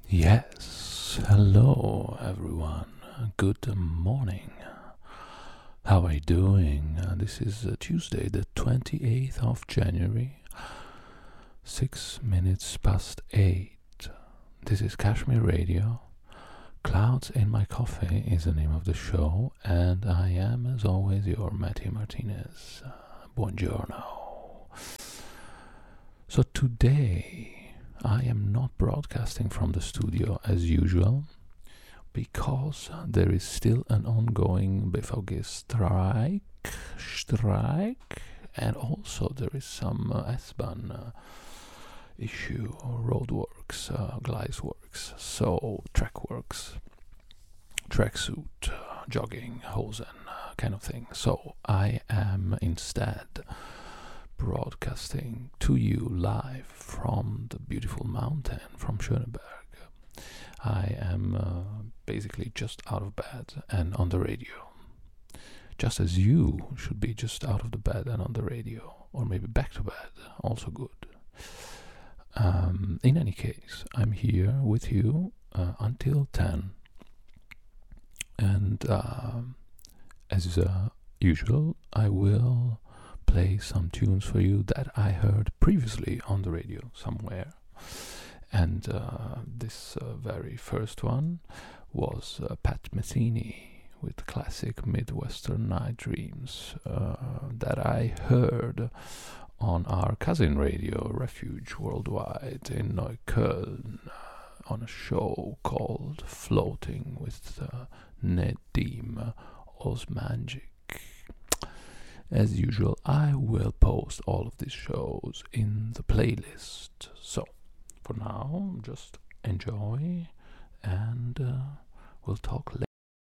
Yes, hello everyone. Good morning. How are you doing? This is Tuesday, the 28th of January, 6 minutes past 8. This is Kashmir Radio. Clouds in My Coffee is the name of the show, and I am, as always, your Matty Martinez. Buongiorno. So today I am not broadcasting from the studio as usual because there is still an ongoing BVG strike, and also there is some S-Bahn issue, roadworks, Gleisworks, so track works, tracksuit, jogging, hosen, kind of thing. So I am instead broadcasting to you live from the beautiful mountain, from Schöneberg. I am basically just out of bed and on the radio. Just as you should be just out of the bed and on the radio, or maybe back to bed, also good. In any case, I'm here with you until 10. And as usual, I will play some tunes for you that I heard previously on the radio somewhere. And this very first one was Pat Metheny with classic Midwestern Night Dreams that I heard on our cousin radio, Refuge Worldwide, in Neukölln, on a show called Floating with Nedim Osmanjic. As usual, I will post all of these shows in the playlist. So, for now, just enjoy, and we'll talk later.